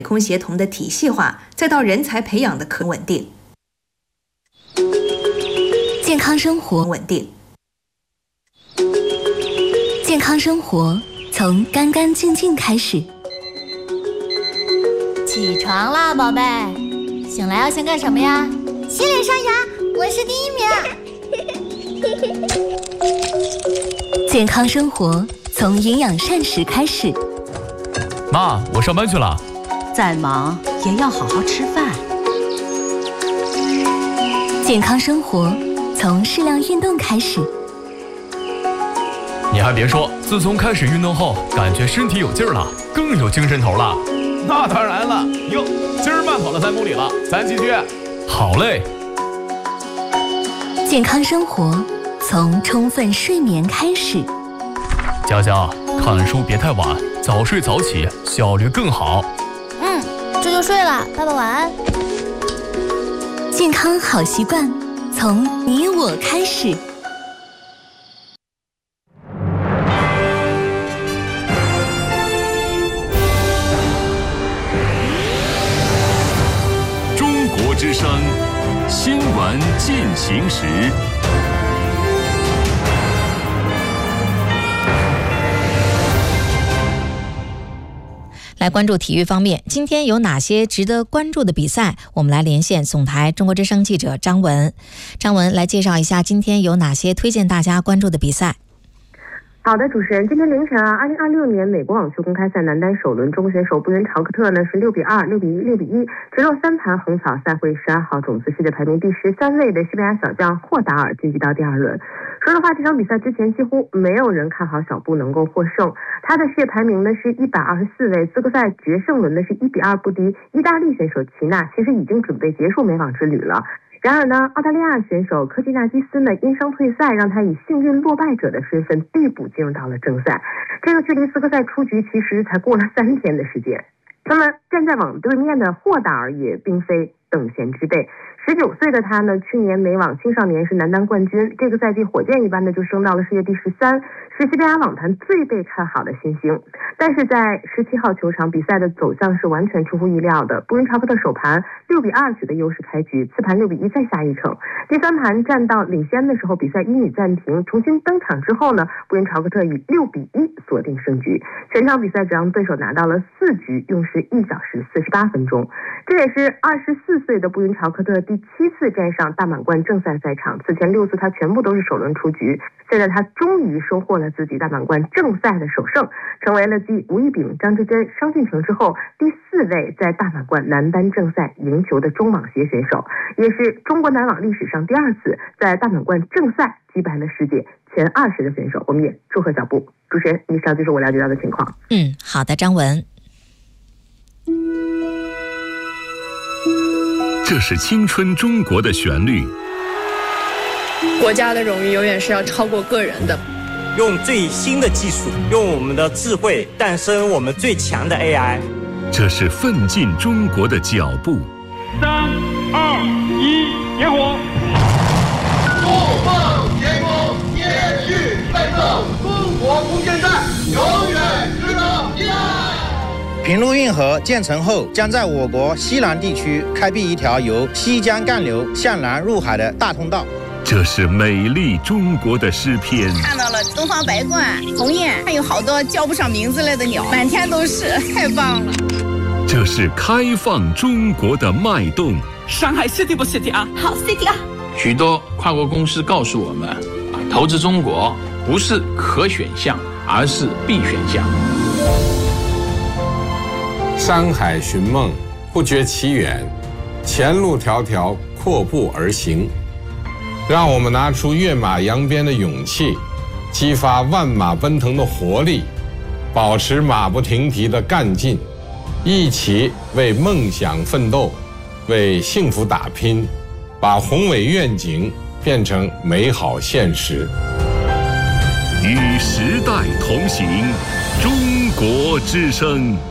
空协同的体系化，再到人才培养的可稳定。 健康生活稳定。 健康生活从干干净净开始。 起床啦，宝贝！醒来要先干什么呀？ 洗脸刷牙，我是第1名。 健康生活从营养膳食开始。 妈，我上班去了。 再忙也要好好吃饭。 健康生活从适量运动开始。 你还别说，自从开始运动后，感觉身体有劲儿了，更有精神头了。 那当然了，哟，今儿慢跑了3公里了，咱继续。 好嘞。 健康生活从充分睡眠开始。 佳佳，看书别太晚，早睡早起，效率更好。 这就睡了，爸爸晚安。 健康好习惯从你我开始。 中国之声新闻进行时。 来关注体育方面，今天有哪些值得关注的比赛？我们来连线总台中国之声记者张文。张文来介绍一下今天有哪些推荐大家关注的比赛。 好的，主持人，今天凌晨2026年美国网球公开赛男单首轮，中国选手布云朝克特呢是6-2、6-1、6-1，直落3盘横扫赛会12号种子世界排名第13位的西班牙小将霍达尔，晋级到第2轮。说实话，这场比赛之前几乎没有人看好小布能够获胜，他的世界排名呢是124位，资格赛决胜轮呢是1-2不敌意大利选手齐纳，其实已经准备结束美网之旅了。然而呢，澳大利亚选手科基纳基斯呢因伤退赛，让他以幸运落败者的身份递补进入到了正赛。这个距离资格赛出局其实才过了3天的时间。那么站在网对面的霍达尔也并非等闲之辈。19岁的他呢，去年美网青少年是男单冠军，这个赛季火箭一般的就升到了世界第13，是西班牙网坛最被看好的新星。但是在17号球场，比赛的走向是完全出乎意料的。布云朝克特首盘6-2取得优势开局，次盘6-1再下一城，第3盘站到领先的时候，比赛1米暂停，重新登场之后呢，布云朝克特以6-1锁定胜局。全场比赛只让对手拿到了4局，用时1小时48分钟。这也是24岁的布云朝克特第7次站上大满贯正赛赛场，此前6次他全部都是首轮出局。现在他终于收获了自己大满贯正赛的首胜，成为了继吴亦丙、张之臻、商俊成之后第4位在大满贯男单正赛赢球的中网协选手，也是中国男网历史上第2次在大满贯正赛击败了世界前20的选手。我们也祝贺小布。主持人，以上就是我了解到的情况。 好的，张文。 这是青春中国的旋律。 国家的荣誉永远是要超过个人的。 用最新的技术，用我们的智慧诞生我们最强的 AI。 这是奋进中国的脚步。 3、2、1，点火！ 不放天空，接续奋斗，中国空间站永远值得依赖。 平陆运河建成后，将在我国西南地区开辟一条由西江干流向南入海的大通道。 这是美丽中国的诗篇。 看到了东方白鹳、鸿雁，还有好多叫不上名字来的鸟，满天都是，太棒了。 这是开放中国的脉动。 上海 City 不 City 啊？ 好 City 啊！ 许多跨国公司告诉我们，投资中国不是可选项，而是必选项。 山海寻梦，不觉其远，前路迢迢，阔步而行。让我们拿出跃马扬鞭的勇气，激发万马奔腾的活力，保持马不停蹄的干劲，一起为梦想奋斗，为幸福打拼，把宏伟愿景变成美好现实。 与时代同行，中国之声。